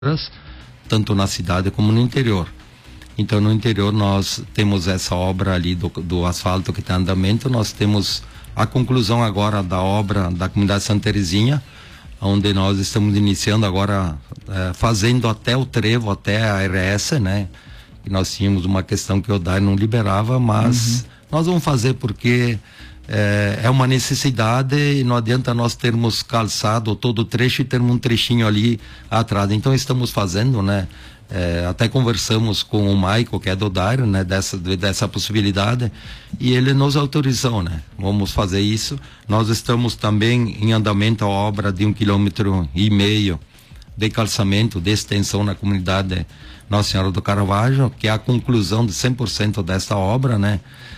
tanto na cidade como no interior. Então, no interior nós temos essa obra ali do asfalto que está em andamento. Nós temos a conclusão agora da obra da comunidade Santa Terezinha, onde nós estamos iniciando agora, fazendo até o trevo, até a RS, né? E nós tínhamos uma questão que o DAI não liberava, mas nós vamos fazer porque é uma necessidade e não adianta nós termos calçado todo o trecho e termos um trechinho ali atrás. Então estamos fazendo, né? Até conversamos com o Maico, que é do DAIR, né? Dessa possibilidade, e ele nos autorizou, né? Vamos fazer isso. Nós estamos também em andamento a obra de 1,5 km de calçamento, de extensão na comunidade Nossa Senhora do Caravaggio, que é a conclusão de 100% dessa obra, né?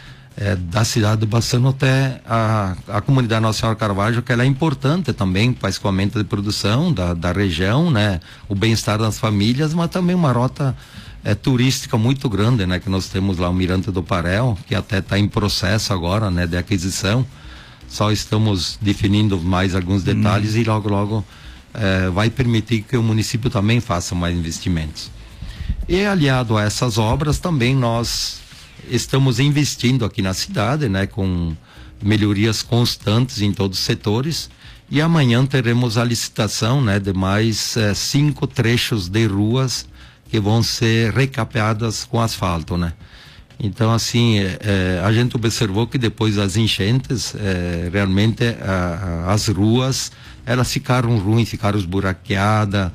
Da cidade de Bassano até a comunidade Nossa Senhora do Caravaggio, que ela é importante também para o escoamento de produção da região, né? O bem-estar das famílias, mas também uma rota turística muito grande, né? Que nós temos lá o Mirante do Parel, que até está em processo agora, né? De aquisição. Só estamos definindo mais alguns detalhes e logo vai permitir que o município também faça mais investimentos. E aliado a essas obras também nós estamos investindo aqui na cidade, né, com melhorias constantes em todos os setores, e amanhã teremos a licitação, né, de mais 5 trechos de ruas que vão ser recapeadas com asfalto, né. Então, assim, a gente observou que depois das enchentes, realmente as ruas, elas ficaram ruins, ficaram esburaqueadas.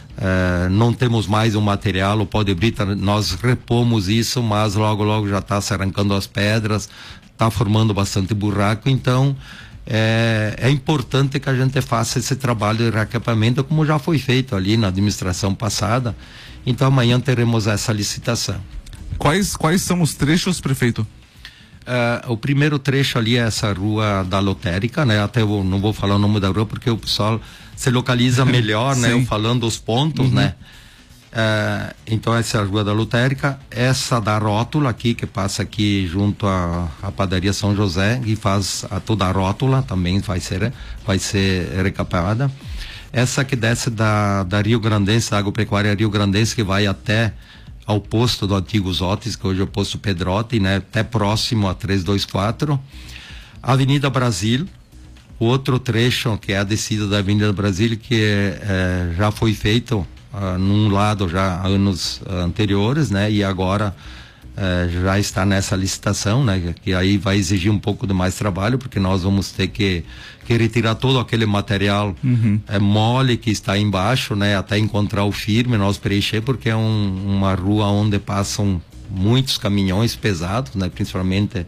Não temos mais o material, o pó de brita, nós repomos isso, mas logo já está se arrancando as pedras, está formando bastante buraco. Então é importante que a gente faça esse trabalho de recapeamento, como já foi feito ali na administração passada. Então amanhã teremos essa licitação. Quais são os trechos, prefeito? O primeiro trecho ali é essa rua da Lotérica, né? Até eu não vou falar o nome da rua porque o pessoal se localiza melhor, né? Eu falando os pontos, né? Então essa é a rua da Lotérica, essa da Rótula aqui, que passa aqui junto à padaria São José, e faz toda a rótula também vai ser recapeada. Essa que desce da Rio Grandense, da Agropecuária Rio Grandense, que vai até ao posto do antigo Zotes, que hoje é o posto Pedrotti, né? Até próximo a 324. Avenida Brasil, outro trecho que é a descida da Avenida Brasil, que já foi feito num lado já anos anteriores, né? E agora já está nessa licitação, né? Que aí vai exigir um pouco de mais trabalho, porque nós vamos ter que retirar todo aquele material mole que está embaixo, né? Até encontrar o firme, nós preencher, porque é uma rua onde passam muitos caminhões pesados, né? Principalmente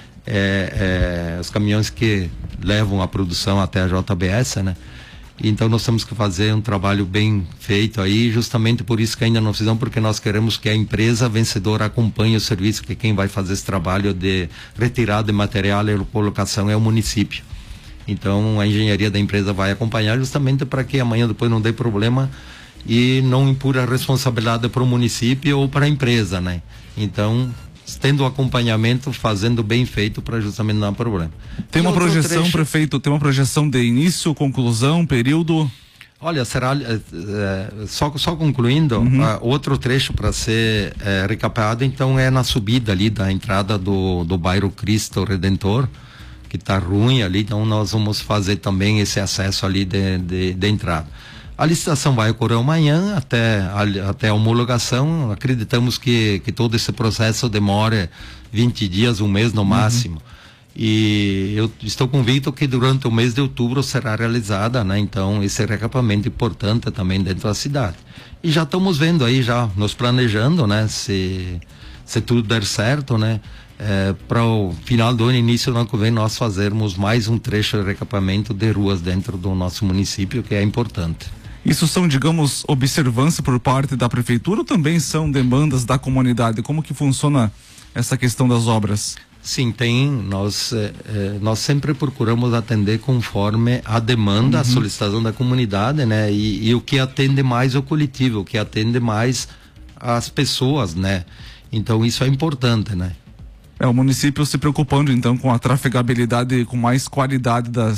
os caminhões que levam a produção até a JBS, né? Então nós temos que fazer um trabalho bem feito aí, justamente por isso que ainda não fizemos, porque nós queremos que a empresa vencedora acompanhe o serviço, que quem vai fazer esse trabalho de retirada de material e colocação é o município. Então a engenharia da empresa vai acompanhar justamente para que amanhã depois não dê problema e não impura a responsabilidade para o município ou para a empresa, né? Então, tendo o acompanhamento, fazendo bem feito para justamente não dar problema. Tem uma projeção, prefeito, tem uma projeção de início, conclusão, período? Olha, será só concluindo, outro trecho para ser recapeado, então é na subida ali da entrada do bairro Cristo Redentor, que está ruim ali, então nós vamos fazer também esse acesso ali de entrada. A licitação vai ocorrer amanhã até a homologação. Acreditamos que todo esse processo demore 20 dias, um mês no máximo. E eu estou convicto que durante o mês de outubro será realizada, né? Então esse recapeamento importante também dentro da cidade. E já estamos vendo aí, já nos planejando, né? Se tudo der certo, né? Para o final do ano, início do ano que vem, nós fazermos mais um trecho de recapeamento de ruas dentro do nosso município, que é importante. Isso são, digamos, observância por parte da prefeitura ou também são demandas da comunidade? Como que funciona essa questão das obras? Sim, tem. Nós sempre procuramos atender conforme a demanda, a solicitação da comunidade, né? E o que atende mais o coletivo, o que atende mais as pessoas, né? Então isso é importante, né? O município se preocupando então com a trafegabilidade, com mais qualidade das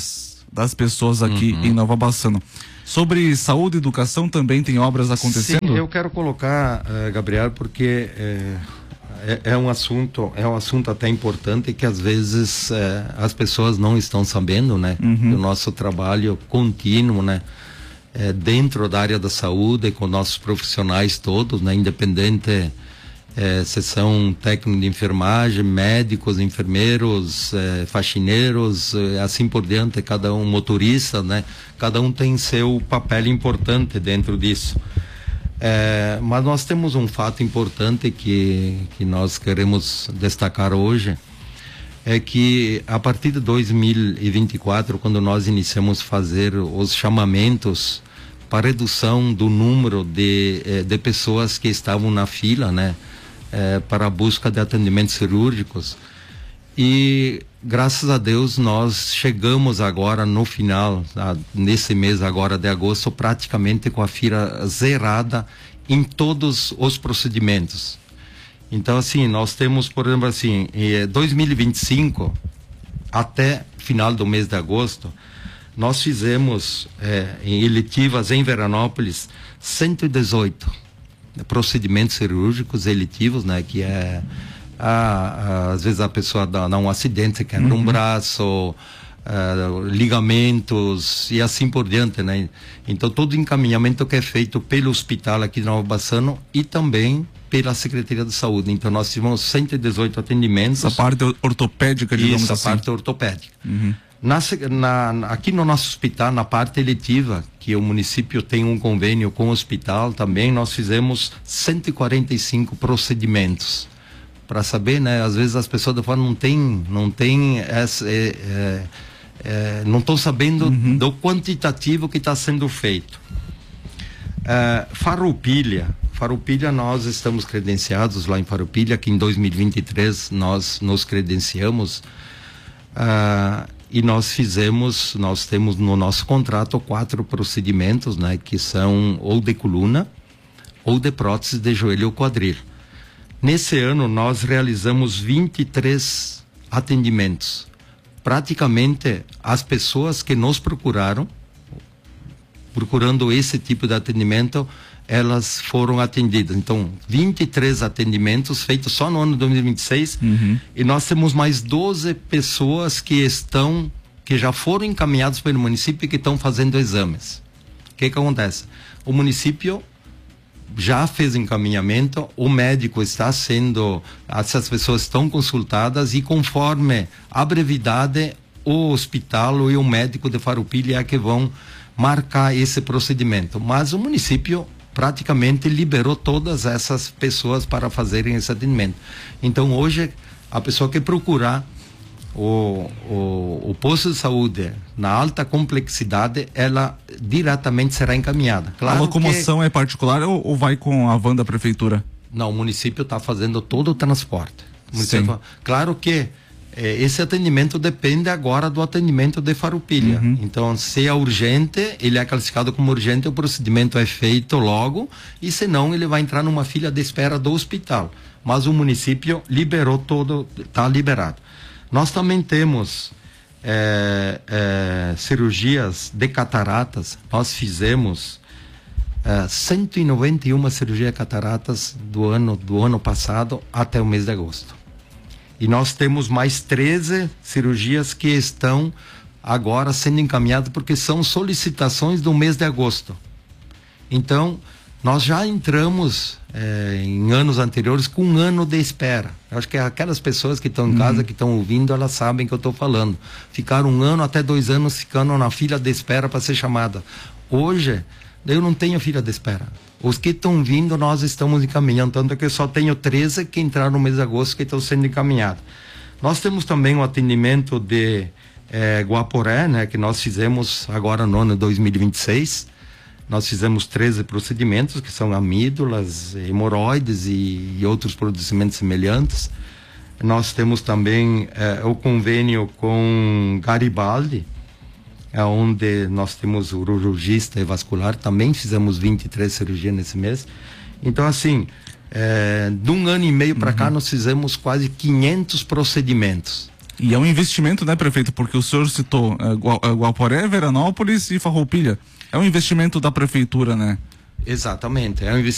das pessoas aqui em Nova Bassano. Sobre saúde e educação também tem obras acontecendo? Sim, eu quero colocar, Gabriel, porque é um assunto até importante que às vezes as pessoas não estão sabendo, né? Do nosso trabalho contínuo, né? Dentro da área da saúde, com nossos profissionais todos, né? Independente se são técnicos de enfermagem, médicos, enfermeiros, faxineiros, assim por diante, cada um motorista, né? Cada um tem seu papel importante dentro disso. Mas nós temos um fato importante que nós queremos destacar hoje, é que a partir de 2024, quando nós iniciamos a fazer os chamamentos para redução do número de pessoas que estavam na fila, né? Para a busca de atendimentos cirúrgicos, e graças a Deus nós chegamos agora no final, nesse mês agora de agosto, praticamente com a fila zerada em todos os procedimentos. Então assim, nós temos, por exemplo assim, em 2025 até final do mês de agosto, nós fizemos em eletivas em Veranópolis 118 procedimentos cirúrgicos eletivos, né? Que às vezes a pessoa dá um acidente, quebra um braço, ligamentos e assim por diante, né? Então todo encaminhamento que é feito pelo hospital aqui de Nova Bassano e também pela Secretaria de Saúde. Então nós tivemos 118 atendimentos. Essa parte ortopédica, digamos assim. Essa parte ortopédica. Aqui no nosso hospital, na parte eletiva, que o município tem um convênio com o hospital também, nós fizemos 145 procedimentos. Para saber, né? Às vezes as pessoas de fora não estão sabendo do quantitativo que está sendo feito. Farroupilha, nós estamos credenciados lá em Farroupilha, que em 2023 nós nos credenciamos. E nós temos no nosso contrato 4 procedimentos, né, que são ou de coluna ou de prótese de joelho ou quadril. Nesse ano nós realizamos 23 atendimentos. Praticamente as pessoas que nos procurando esse tipo de atendimento, elas foram atendidas. Então, 23 atendimentos feitos só no ano de 2026, e nós temos mais 12 pessoas que já foram encaminhadas pelo município e que estão fazendo exames. O que acontece? O município já fez encaminhamento, o médico essas pessoas estão consultadas e conforme a brevidade, o hospital e o médico de Farroupilha é que vão marcar esse procedimento. Mas o município praticamente liberou todas essas pessoas para fazerem esse atendimento. Então hoje a pessoa que procurar o posto de saúde na alta complexidade, ela diretamente será encaminhada. Claro, a locomoção é particular ou vai com a van da prefeitura? Não, o município está fazendo todo o transporte. Claro que esse atendimento depende agora do atendimento de Farroupilha. Então, se é urgente, ele é classificado como urgente, o procedimento é feito logo, e se não, ele vai entrar numa fila de espera do hospital. Mas o município liberou todo, está liberado. Nós também temos cirurgias de cataratas. Nós fizemos 191 cirurgias de cataratas do ano passado até o mês de agosto. E nós temos mais 13 cirurgias que estão agora sendo encaminhadas, porque são solicitações do mês de agosto. Então, nós já entramos em anos anteriores com um ano de espera. Eu acho que aquelas pessoas que estão em casa, que estão ouvindo, elas sabem que eu estou falando. Ficaram 1 ano até 2 anos ficando na fila de espera para ser chamada. Hoje, eu não tenho fila de espera. Os que estão vindo, nós estamos encaminhando, tanto que eu só tenho 13 que entraram no mês de agosto que estão sendo encaminhados. Nós temos também o atendimento de Guaporé, né, que nós fizemos agora no ano de 2026. Nós fizemos 13 procedimentos, que são amígdalas, hemorroides e outros procedimentos semelhantes. Nós temos também o convênio com Garibaldi, onde nós temos o urologista e vascular, também fizemos 23 cirurgias nesse mês. Então, assim, de 1 ano e meio para cá, nós fizemos quase 500 procedimentos. E é um investimento, né, prefeito? Porque o senhor citou Guaporé, Veranópolis e Farroupilha. É um investimento da prefeitura, né? Exatamente, é um